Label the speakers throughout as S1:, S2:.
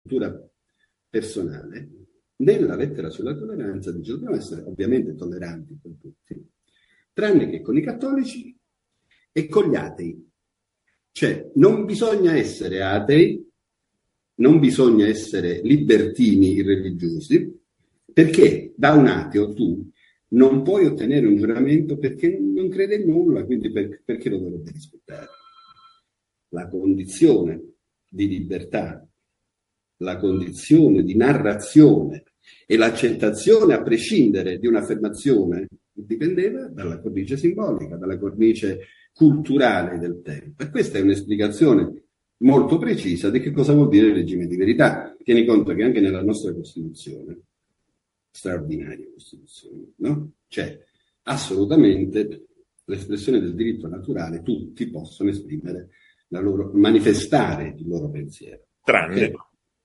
S1: cultura personale, nella lettera sulla tolleranza dice: dobbiamo essere ovviamente tolleranti con tutti, tranne che con i cattolici e con gli atei. Cioè, non bisogna essere atei, non bisogna essere libertini irreligiosi, perché da un ateo tu non puoi ottenere un giuramento perché non crede in nulla, quindi perché lo dovrebbe rispettare? La condizione di libertà, la condizione di narrazione e l'accettazione a prescindere di un'affermazione dipendeva dalla cornice simbolica, dalla cornice culturale del tempo. E questa è un'esplicazione molto precisa di che cosa vuol dire il regime di verità. Tieni conto che anche nella nostra Costituzione, straordinaria Costituzione, no? C'è assolutamente l'espressione del diritto naturale, tutti possono esprimere la loro, manifestare il loro pensiero.
S2: Tranne.
S1: Okay.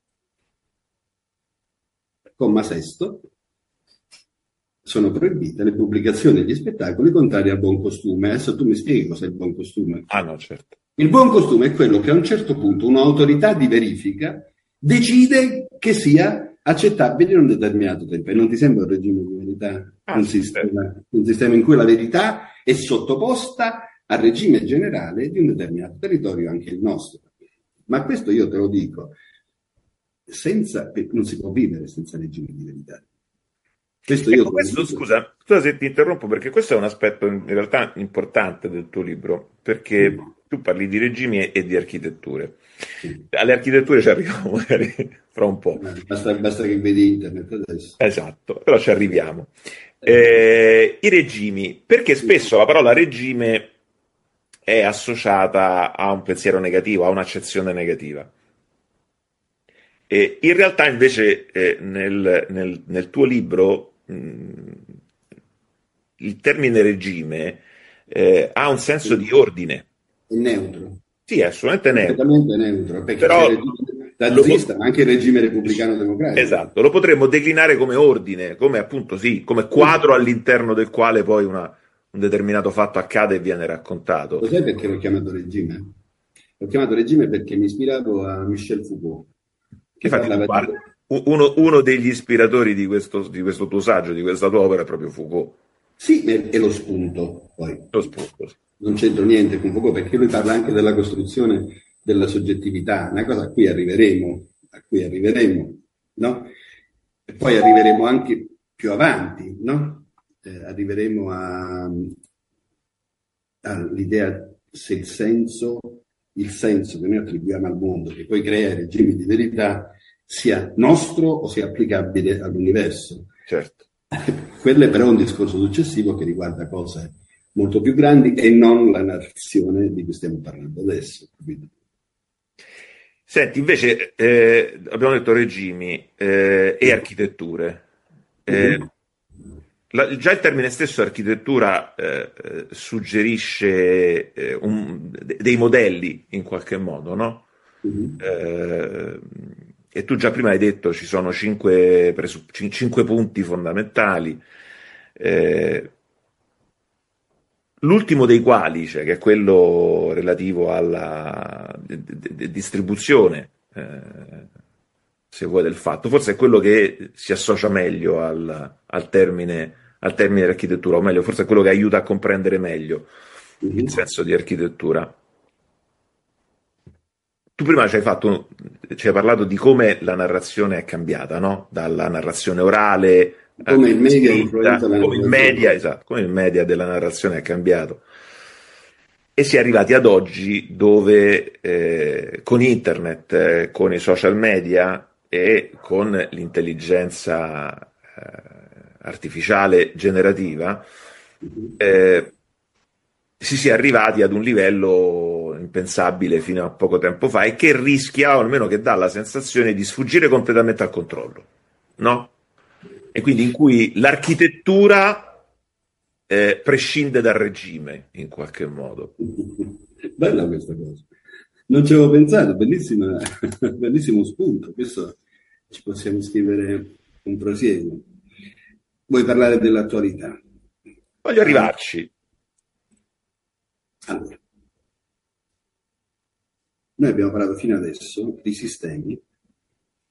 S1: Comma sesto, sono proibite le pubblicazioni degli spettacoli contrari al buon costume. Adesso tu mi spieghi cos'è il buon costume?
S2: Ah no, certo.
S1: Il buon costume è quello che a un certo punto un'autorità di verifica decide che sia accettabile in un determinato tempo. E non ti sembra un regime di verità? Un sistema in cui la verità è sottoposta al regime generale di un determinato territorio, anche il nostro. Ma questo io te lo dico, non si può vivere senza regime di verità.
S2: Scusa se ti interrompo, perché questo è un aspetto in realtà importante del tuo libro, perché tu parli di regimi e di architetture. Alle architetture ci arriviamo magari fra un po'.
S1: Basta che vedi internet adesso.
S2: Esatto, però ci arriviamo. I regimi, perché spesso la parola regime è associata a un pensiero negativo, a un'accezione negativa. In realtà invece nel tuo libro il termine regime ha un senso di ordine.
S1: È neutro.
S2: Sì, è assolutamente neutro.
S1: Completamente neutro, perché
S2: Però
S1: c'è il regime nazista, ma anche il regime repubblicano democratico.
S2: Esatto, lo potremmo declinare come ordine, come appunto sì, come quadro all'interno del quale poi un determinato fatto accade e viene raccontato.
S1: Lo sai perché l'ho chiamato regime? L'ho chiamato regime perché mi ispiravo a Michel Foucault.
S2: Infatti, uno degli ispiratori di questo tuo saggio, di questa tua opera, è proprio Foucault.
S1: Sì, è lo spunto, poi.
S2: Lo spunto, sì.
S1: Non c'entro niente con Foucault, perché lui parla anche della costruzione della soggettività, una cosa a cui arriveremo, no? E poi arriveremo anche più avanti, no? Arriveremo all'idea se il senso che noi attribuiamo al mondo, che poi crea i regimi di verità, sia nostro o sia applicabile all'universo.
S2: Certo.
S1: Quello è però un discorso successivo che riguarda cose molto più grandi e non la narrazione di cui stiamo parlando adesso.
S2: Senti, invece abbiamo detto regimi e architetture. Già il termine stesso architettura suggerisce dei modelli in qualche modo, no? E tu già prima hai detto ci sono cinque punti fondamentali, l'ultimo dei quali, cioè, che è quello relativo alla distribuzione, se vuoi, del fatto, forse è quello che si associa meglio al termine di architettura, o meglio, forse è quello che aiuta a comprendere meglio il senso di architettura. Tu prima ci hai parlato di come la narrazione è cambiata, no? Dalla narrazione orale,
S1: come il media influenza la
S2: narrazione. Esatto, come il media della narrazione è cambiato. E si è arrivati ad oggi dove con internet, con i social media e con l'intelligenza artificiale generativa, si sia arrivati ad un livello impensabile fino a poco tempo fa e che rischia, o almeno che dà la sensazione di sfuggire completamente al controllo, no? E quindi in cui l'architettura prescinde dal regime in qualche modo.
S1: Bella questa cosa. Non ci avevo pensato, bellissimo spunto. Questo ci possiamo scrivere un prosieguo. Vuoi parlare dell'attualità?
S2: Voglio arrivarci.
S1: Allora, noi abbiamo parlato fino adesso di sistemi